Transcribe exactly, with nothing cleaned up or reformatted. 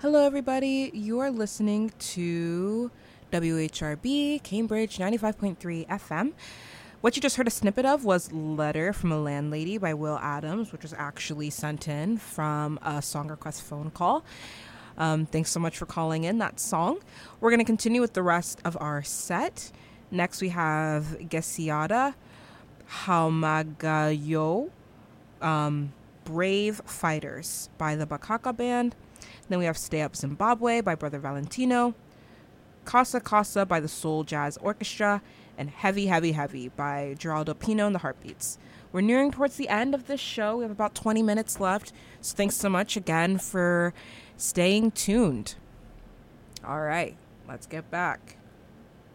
Hello, everybody. You are listening to W H R B Cambridge ninety-five point three F M. What you just heard a snippet of was Letter from a Landlady by Will Adams, which was actually sent in from a song request phone call. Um, thanks so much for calling in that song. We're going to continue with the rest of our set. Next, we have Gesiada, Haumagayo, um, Brave Fighters by the Bakaka Band. Then we have Stay Up Zimbabwe by Brother Valentino, Casa Casa by the Soul Jazz Orchestra, and Heavy, Heavy, Heavy by Geraldo Pino and the Heartbeats. We're nearing towards the end of this show. We have about twenty minutes left. So thanks so much again for staying tuned. All right, let's get back.